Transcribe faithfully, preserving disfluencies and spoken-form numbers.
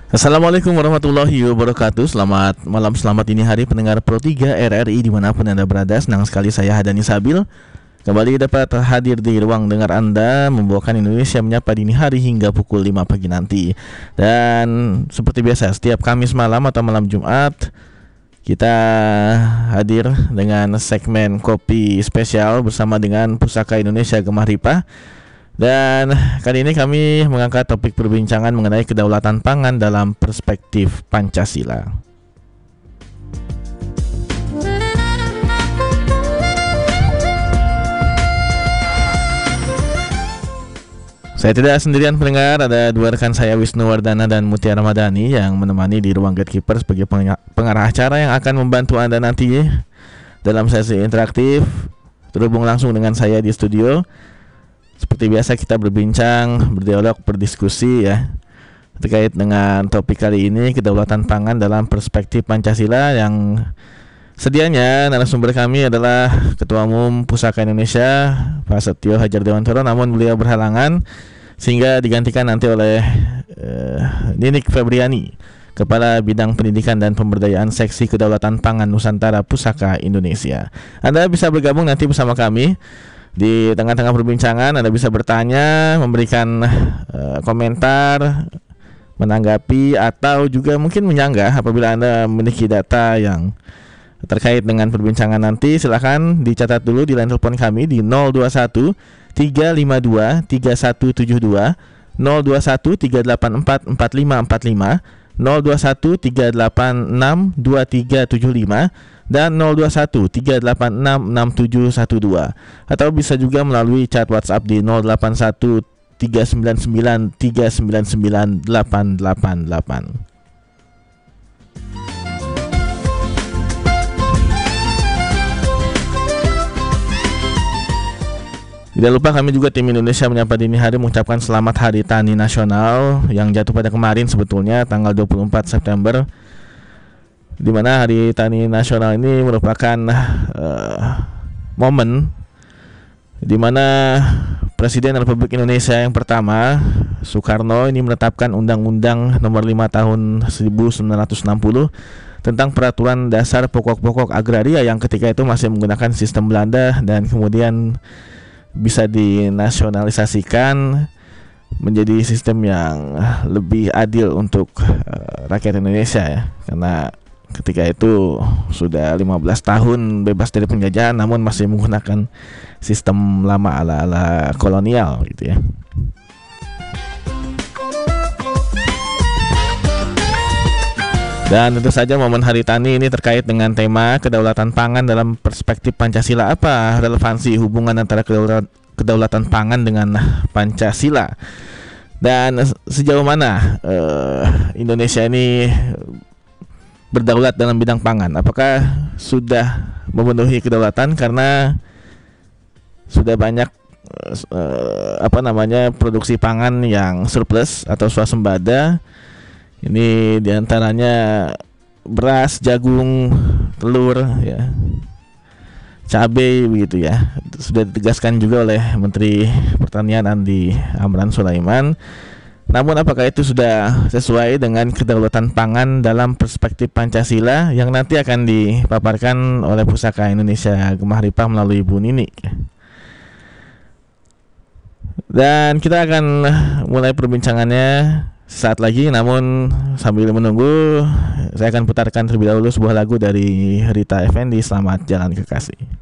Assalamualaikum warahmatullahi wabarakatuh. Selamat malam, selamat dini hari pendengar Pro tiga R R I dimanapun Anda berada. Senang sekali saya Hadani Sabil kembali dapat hadir di ruang dengar Anda, membawakan Indonesia Menyapa dini hari hingga pukul lima pagi nanti. Dan seperti biasa setiap Kamis malam atau malam Jumat kita hadir dengan segmen kopi spesial bersama dengan Pusaka Indonesia Gemah Ripah. Dan kali ini kami mengangkat topik perbincangan mengenai kedaulatan pangan dalam perspektif Pancasila. Saya tidak sendirian pendengar, ada dua rekan saya, Wisnu Wardana dan Mutia Ramadhani, yang menemani di ruang Gatekeeper sebagai pengarah acara yang akan membantu Anda nanti dalam sesi interaktif terhubung langsung dengan saya di studio. Seperti biasa kita berbincang, berdialog, berdiskusi ya terkait dengan topik kali ini, kedaulatan pangan dalam perspektif Pancasila, yang sedianya narasumber kami adalah Ketua Umum Pusaka Indonesia Pak Setio Hadjar Dewantoro, namun beliau berhalangan sehingga digantikan nanti oleh uh, Ninik Febriani, Kepala Bidang Pendidikan dan Pemberdayaan Seksi Kedaulatan Pangan Nusantara Pusaka Indonesia. Anda bisa bergabung nanti bersama kami. Di tengah-tengah perbincangan Anda bisa bertanya, memberikan uh, komentar, menanggapi, atau juga mungkin menyanggah apabila Anda memiliki data yang terkait dengan perbincangan nanti. Silahkan dicatat dulu di line telepon kami di nol dua satu tiga lima dua tiga satu tujuh dua, nol dua satu tiga delapan empat empat lima empat lima, nol dua satu tiga delapan enam dua tiga tujuh lima, dan nol dua satu tiga delapan enam enam tujuh satu dua, atau bisa juga melalui chat WhatsApp di nol delapan satu tiga sembilan sembilan tiga sembilan sembilan delapan delapan delapan. Tidak lupa kami juga tim Indonesia Menyapa dini hari mengucapkan selamat Hari Tani Nasional yang jatuh pada kemarin sebetulnya tanggal dua puluh empat September, di mana Hari Tani Nasional ini merupakan uh, momen di mana Presiden Republik Indonesia yang pertama, Soekarno, ini menetapkan Undang-Undang Nomor lima Tahun seribu sembilan ratus enam puluh tentang Peraturan Dasar Pokok-Pokok Agraria yang ketika itu masih menggunakan sistem Belanda dan kemudian bisa dinasionalisasikan menjadi sistem yang lebih adil untuk uh, rakyat Indonesia ya, karena ketika itu sudah lima belas tahun bebas dari penjajahan namun masih menggunakan sistem lama ala-ala kolonial gitu ya. Dan tentu saja momen Hari Tani ini terkait dengan tema kedaulatan pangan dalam perspektif Pancasila. Apa relevansi hubungan antara kedaulatan, kedaulatan pangan dengan Pancasila? Dan sejauh mana uh, Indonesia ini berdaulat dalam bidang pangan? Apakah sudah memenuhi kedaulatan karena sudah banyak uh, apa namanya produksi pangan yang surplus atau swasembada? Ini diantaranya beras, jagung, telur, ya, cabai begitu ya. Sudah ditegaskan juga oleh Menteri Pertanian Andi Amran Sulaiman. Namun apakah itu sudah sesuai dengan kedaulatan pangan dalam perspektif Pancasila yang nanti akan dipaparkan oleh Pusaka Indonesia Gemah Ripah melalui Bu Nini. Dan kita akan mulai perbincangannya saat lagi, namun sambil menunggu saya akan putarkan terlebih dahulu sebuah lagu dari Rita Effendy, Selamat Jalan Kekasih.